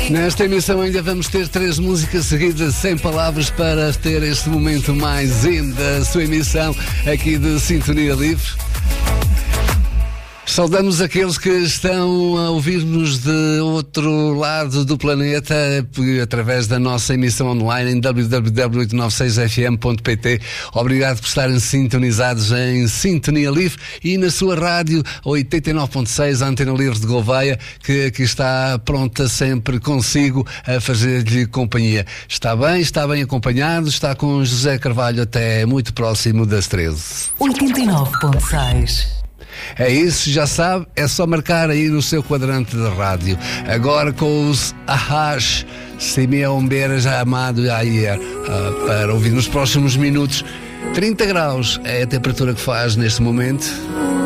Nesta emissão ainda vamos ter 3 músicas seguidas sem palavras para ter este momento mais in da sua emissão aqui de Sintonia Livre. Saudamos aqueles que estão a ouvir-nos de outro lado do planeta através da nossa emissão online em www.896fm.pt. Obrigado por estarem sintonizados em Sintonia Livre e na sua rádio 89.6, a Antena Livre de Gouveia, que aqui está pronta sempre consigo a fazer-lhe companhia. Está bem acompanhado, está com José Carvalho até muito próximo das 13. 89.6. É isso, já sabe, é só marcar aí no seu quadrante de rádio. Agora com os Ahas, Simeão Beira já amado Ayer, para ouvir nos próximos minutos. 30 graus é a temperatura que faz neste momento.